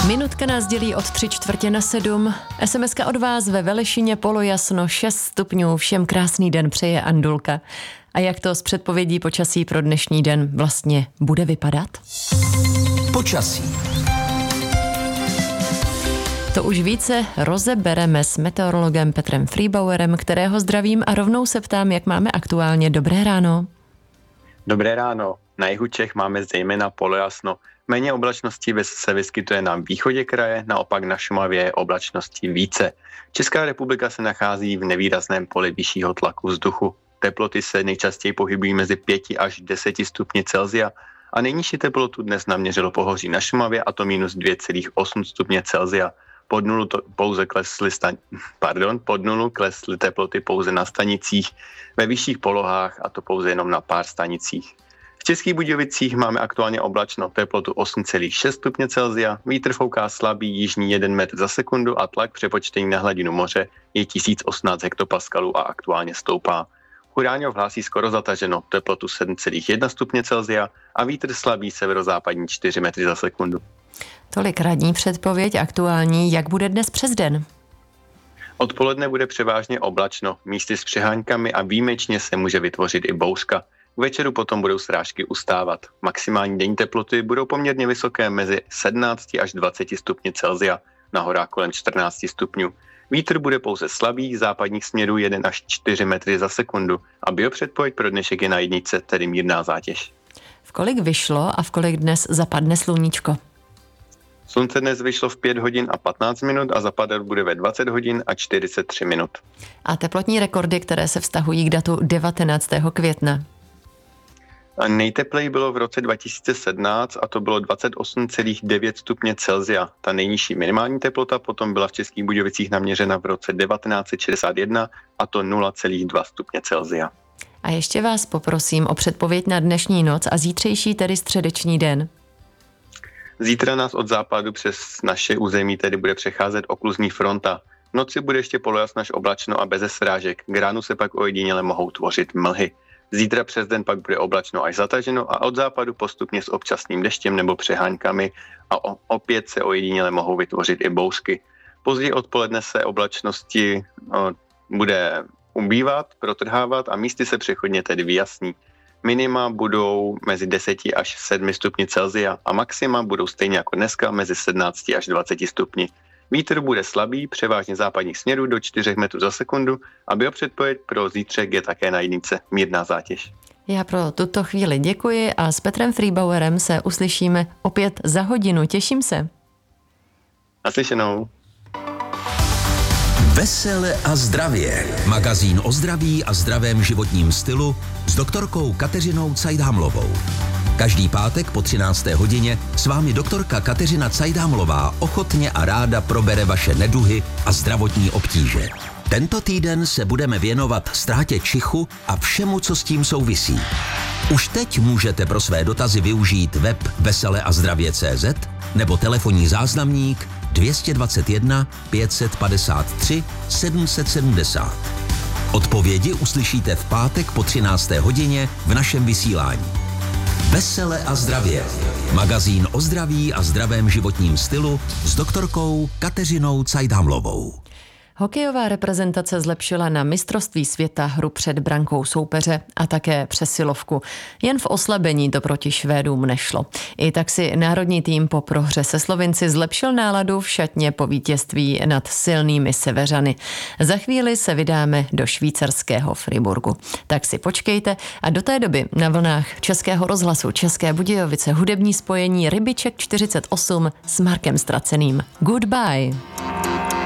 Minutka nás dělí od 6:45. SMS-ka od vás ve Velešině polojasno 6 stupňů. Všem krásný den přeje Andulka. A jak to s předpovědí počasí pro dnešní den vlastně bude vypadat? Počasí. To už více rozebereme s meteorologem Petrem Friebauerem, kterého zdravím a rovnou se ptám, jak máme aktuálně. Dobré ráno. Dobré ráno. Na jihu Čech máme zejména polojasno. Méně oblačností se vyskytuje na východě kraje, naopak na Šumavě je oblačností více. Česká republika se nachází v nevýrazném poli vyššího tlaku vzduchu. Teploty se nejčastěji pohybují mezi 5 až 10 stupni Celsia a nejnižší teplotu dnes naměřilo pohoří na Šumavě, a to -2,8 stupně Celsia. Pod nulu klesly teploty pouze na stanicích ve vyšších polohách, a to pouze jenom na pár stanicích. V Českých Budějovicích máme aktuálně oblačno, teplotu 8,6 stupně Celsia, vítr fouká slabý jižní 1 metr za sekundu a tlak přepočtení na hladinu moře je 1018 hektopaskalů a aktuálně stoupá. Chudáňov hlásí skoro zataženo, teplotu 7,1 stupně Celsia a vítr slabý severozápadní 4 metry za sekundu. Tolik ranní předpověď, aktuální, jak bude dnes přes den? Odpoledne bude převážně oblačno, místy s přeháňkami a výjimečně se může vytvořit i bouřka. K večeru potom budou srážky ustávat. Maximální denní teploty budou poměrně vysoké mezi 17 až 20 stupni Celsia, na horách kolem 14 stupňů. Vítr bude pouze slabý, západních směrů 1 až 4 metry za sekundu a biopředpověď pro dnešek je na jedničce, tedy mírná zátěž. V kolik vyšlo a v kolik dnes zapadne sluníčko? Slunce dnes vyšlo v 5 hodin a 15 minut a zapadat bude ve 20 hodin a 43 minut. A teplotní rekordy, které se vztahují k datu 19. května? A nejtepleji bylo v roce 2017 a to bylo 28,9 stupně Celsia. Ta nejnižší minimální teplota potom byla v Českých Budějovicích naměřena v roce 1961 a to 0,2 stupně Celsia. A ještě vás poprosím o předpověď na dnešní noc a zítřejší, tedy středeční den. Zítra nás od západu přes naše území tedy bude přecházet okluzní fronta. V noci bude ještě polojasno až oblačno a beze srážek. K ránu se pak ojediněle mohou tvořit mlhy. Zítra přes den pak bude oblačno až zataženo a od západu postupně s občasným deštěm nebo přeháňkami a opět se ojediněle mohou vytvořit i bouřky. Později odpoledne se oblačnosti bude ubývat, protrhávat a místy se přechodně tedy vyjasní. Minima budou mezi 10 až 7 stupni Celsia a maxima budou stejně jako dneska mezi 17 až 20 stupni. Vítr bude slabý, převážně západních směrů do 4 metrů za sekundu a biopředpověď pro zítřek je také na jedničce, mírná zátěž. Já pro tuto chvíli děkuji a s Petrem Friebauerem se uslyšíme opět za hodinu. Těším se. Naslyšenou. Vesele a zdravě. Magazín o zdraví a zdravém životním stylu s doktorkou Kateřinou Cajdhamlovou. Každý pátek po 13. hodině s vámi doktorka Kateřina Cajdhamlová ochotně a ráda probere vaše neduhy a zdravotní obtíže. Tento týden se budeme věnovat ztrátě čichu a všemu, co s tím souvisí. Už teď můžete pro své dotazy využít web veseleazdravě.cz nebo telefonní záznamník 221 553 770. Odpovědi uslyšíte v pátek po 13. hodině v našem vysílání. Vesele a zdravě. Magazín o zdraví a zdravém životním stylu s doktorkou Kateřinou Cajdhamlovou. Hokejová reprezentace zlepšila na mistrovství světa hru před brankou soupeře a také přesilovku. Jen v oslabení to proti Švédům nešlo. I tak si národní tým po prohře se Slovinci zlepšil náladu v šatně po vítězství nad silnými Severany. Za chvíli se vydáme do švýcarského Friburgu. Tak si počkejte a do té doby na vlnách Českého rozhlasu České Budějovice hudební spojení Rybiček 48 s Markem Straceným. Goodbye.